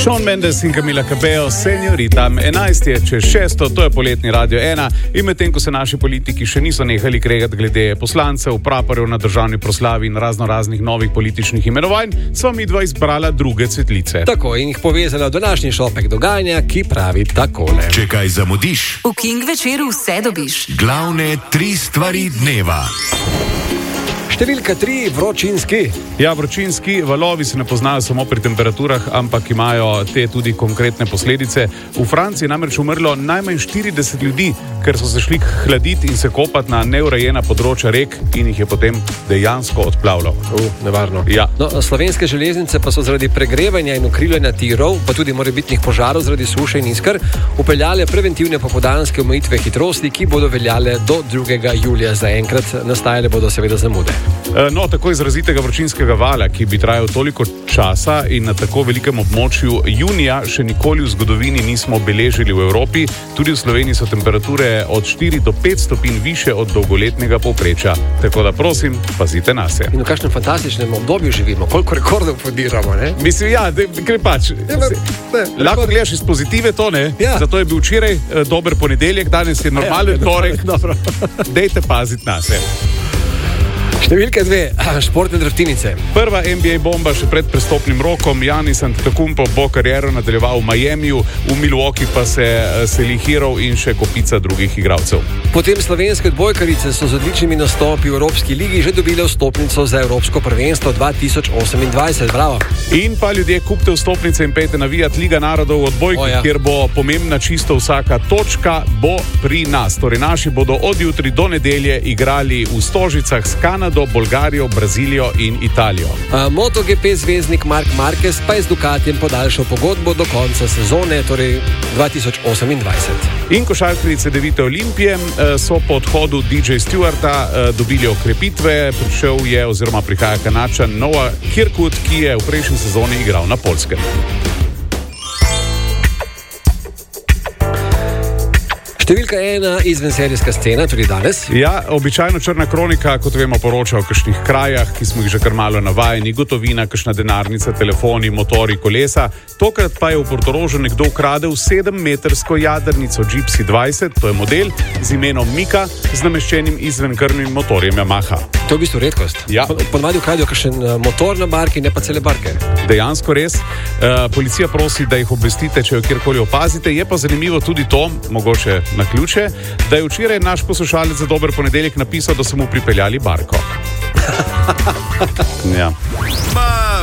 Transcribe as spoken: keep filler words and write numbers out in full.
Shawn Mendes in Camila Cabello, Señorita. enajst je čez šesto, to je poletni Radio ena in medtem, ko se naši politiki še niso nehali kregati glede poslancev, praporjev na državni proslavi in razno raznih novih političnih imenovanj, sva midva izbrala druge cvetlice. Tako in jih povezala v današnji šopek dogajanja, ki pravi takole. Če kaj zamudiš, v King večeru vse dobiš. Glavne tri stvari dneva. Številka tri, vročinski. Ja, vročinski valovi se ne poznajo samo pri temperaturah, ampak imajo te tudi konkretne posledice. V Franciji je namreč umrlo najmanj štirideset ljudi, ker so se šli hladiti in se kopati na neurejena področja rek in jih je potem dejansko odplavilo. Uh, nevarno. Ja. No, slovenske železnice pa so zaradi pregrevanja in ukriljanja tirov, pa tudi morebitnih požarov zaradi suše in iskr, upeljale preventivne popoldanske omejitve hitrosti, ki bodo veljale do drugega julija. Zaenkrat nastajale bodo seveda zamude. No, tako izrazitega vročinskega vala, ki bi trajal toliko časa in na tako velikem območju junija, še nikoli v zgodovini nismo beležili v Evropi. Tudi v Sloveniji so temperature od štiri do pet stopinj više od dolgoletnega povprečja. Tako da prosim, pazite nase. In v kakšnem fantastičnem obdobju živimo, koliko rekordov podiramo, ne? Mislim, ja, gre pač. Ja, ne, ne, lahko gledaš iz pozitive to, ne? Ja. Zato je bil včeraj eh, dober ponedeljek, danes je normalen ja, torek. Dobro. Dejte paziti nase. Številka dve, športne drftinice. Prva N B A bomba še pred prestopnim rokom. Giannis Antetokounmpo bo kariero nadaljeval v Miamiju, v Milwaukee pa se seli Hero in še kopica drugih igralcev. Potem slovenske odbojkarice so z odličnimi nastopi v Evropski ligi že dobile vstopnico za Evropsko prvenstvo dva tisoč osemindvajset. Bravo. In pa ljudje, kupite vstopnice in pejte navijat Liga narodov v odbojki, O, ja. kjer bo pomembna čisto vsaka točka, bo pri nas. Torej naši bodo od jutri do nedelje igrali v Stožicah s Kanado, Bolgarijo, Brazilijo in Italijo. A, MotoGP zvezdnik Marc Marquez pa je z Ducatijem podaljšal pogodbo do konca sezone, torej dva tisoč osemindvajset. In košarkarice Devite Olimpije so po odhodu D J Stewarta dobili okrepitve. Prišel je oziroma prihaja Kanačan Noah Kirkwood, ki je v prejšnji sezoni igral na Poljskem. Številka ena, izvenserijska scena, tudi danes. Ja, običajno Črna kronika, kot vemo, poroča o kakšnih krajah, ki smo jih že kar malo navajeni, gotovina, kakšna denarnica, telefoni, motori, kolesa. Tokrat pa je v Portorožu nekdo ukradel sedemmetrsko jadrnico Gypsy dvajset, to je model z imenom Mika, z nameščenim izvenkrvnim motorjem Yamaha. To je v bistvu redkost. Ja. Ponavadi ukradijo kakšen motor na barki, ne pa cele barke. Dejansko res. Uh, policija prosi, da jih obvestite, če jo kjerkoli opazite. Je pa zanimivo tudi to, mogoče na ključe, da je včeraj naš poslušalec za dober ponedeljek napisal, da so mu pripeljali barko. Ja. Ma,